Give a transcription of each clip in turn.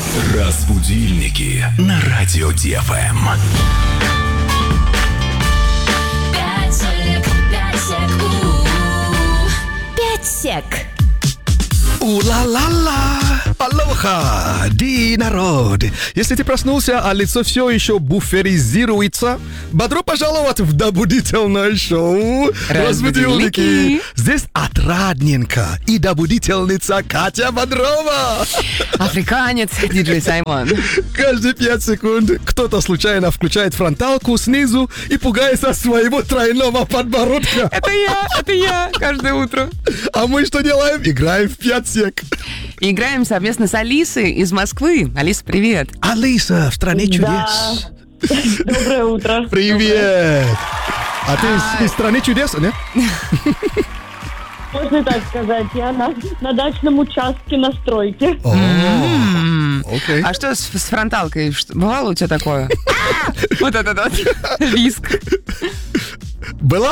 Разбудильники на радио ДФМ. Пятсек. У-ла-ла-ла! Алоха! Ди, народ! Если ты проснулся, а лицо все еще буферизируется, бодро пожаловать в добудительное шоу «Разбудильники». Здесь отрадненько и добудительница Катя Бодрова. Африканец диджей Саймон. Каждые 5 секунд кто-то случайно включает фронталку снизу и пугается своего тройного подбородка. Это я каждое утро. А мы что делаем? Играем в пятсек. Играем совместно с Алисой из Москвы. Алиса, привет. Алиса, в стране чудес. Доброе утро. Привет. А ты из страны чудес, не? Можно так сказать, я на дачном участке на стройке. Окей. А что с фронталкой? Бывало у тебя такое? Вот этот вот виск. Была?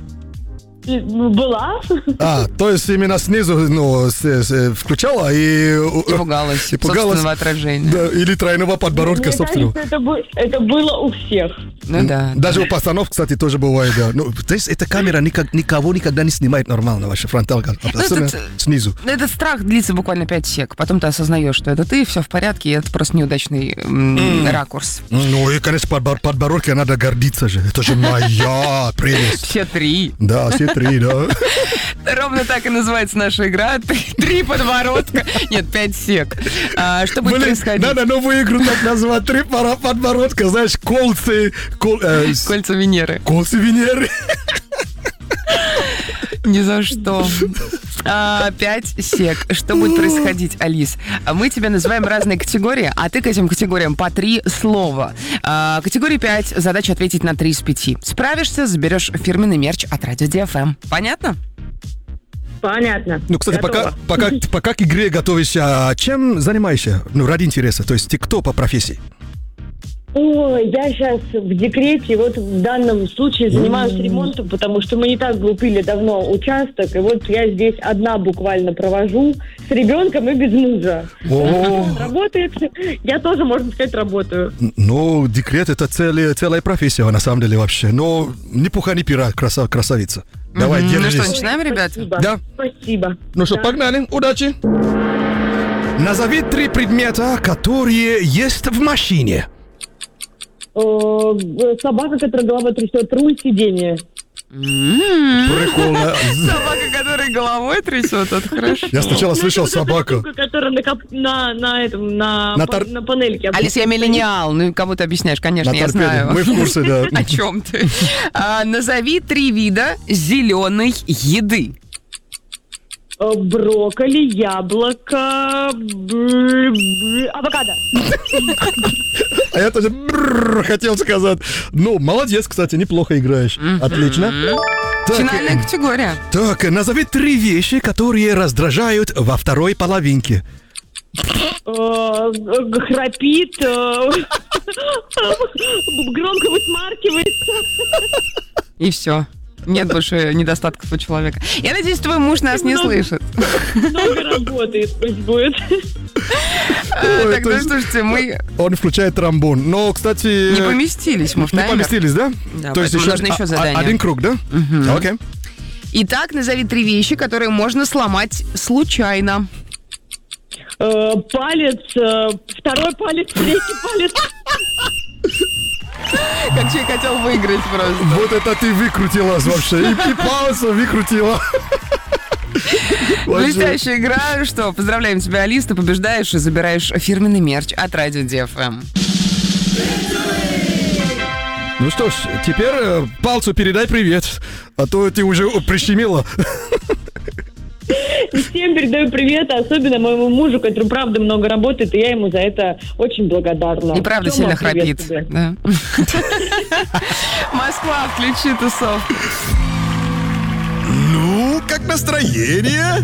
Была? То есть именно снизу включала и... Пугалась собственного отражения. Да, или тройного подбородка Мне собственного. кажется, это было у всех. Ну да. Даже у пацанов, кстати, тоже бывает, да. Ну, то есть эта камера никого никогда не снимает нормально, ваша фронталка. Особенно снизу. Этот страх длится буквально 5 сек. Потом ты осознаешь, что это ты, все в порядке, и это просто неудачный ракурс. Ну и, конечно, подбородкой надо гордиться же. Это же моя прелесть. Все 3. Да, все 3, да. Ровно так и называется наша игра. 3 подбородка. Нет, 5 сек. Что будет происходить? Надо новую игру так назвать. 3 подбородка, знаешь, кольца Венеры. Кольца Венеры. Ни за что. 5 сек. Что будет происходить, Алис? Мы тебя называем разные категории, а ты к этим категориям по 3 слова. Категория 5. Задача ответить на 3 из 5. Справишься, заберешь фирменный мерч от Радио ДФМ. Понятно? Понятно. Ну, кстати, пока к игре готовишься, чем занимаешься? Ну, ради интереса. То есть ты кто по профессии? Ой, я сейчас в декрете, вот в данном случае занимаюсь ремонтом, потому что мы не так купили давно участок, и вот я здесь одна буквально провожу с ребенком и без мужа. Он работает, я тоже, можно сказать, работаю. Ну, декрет — это целая профессия, на самом деле, вообще. Но ни пуха, ни пера, красавица. Давай, держись. Ну что, начинаем, ребят? Спасибо. Да. Спасибо. Ну что, погнали, удачи. Назови 3 предмета, которые есть в машине. Собака, которая головой трясет, руль, сиденье. Прикольно. Собака, которая головой трясет, это хорошо. Я сначала слышал собаку. Штука, которая на панельке. Алис, я миллениал, ну кому ты объясняешь, конечно, я знаю. Мы в курсе, да. О чем ты? Назови 3 вида зеленой еды. Брокколи, яблоко, авокадо. А я тоже хотел сказать. Ну, молодец, кстати, неплохо играешь. Отлично. Так, Финальная категория. Так, назови 3 вещи, которые раздражают во второй половинке. Храпит, громко высмаркивается. И все. Нет больше недостатков у человека. Я надеюсь, твой муж нас не слышит. Много работает, пусть будет. Так, ну слушайте, мы... Он включает тромбон. Но, кстати... Не поместились мы в Не таймер. поместились, да? Да, То есть поэтому нужно еще задание. Один круг, да? Окей. Итак, назови 3 вещи, которые можно сломать случайно. Палец, второй палец, третий палец. Как человек хотел выиграть просто. Вот это ты выкрутилась вообще. И пауза выкрутила. Блестящая игра. Что, поздравляем тебя, Алис. Ты побеждаешь и забираешь фирменный мерч от Радио ДФМ. Ну что ж, теперь пальцу передай привет. А то ты уже прищемила. Всем передаю привет, особенно моему мужу, который правда много работает, и я ему за это очень благодарна. И правда Тёма, сильно привет храпит. тебе. Да. Москва, включи тусовку. Ну, как настроение?